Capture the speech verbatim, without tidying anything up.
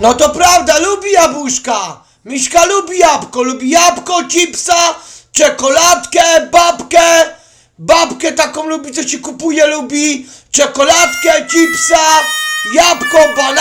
No to prawda, lubi jabłuszka. Miśka lubi jabłko, lubi jabłko, chipsa, czekoladkę, babkę. Babkę taką lubi, co się kupuje, lubi czekoladkę, chipsa, jabłko, banana.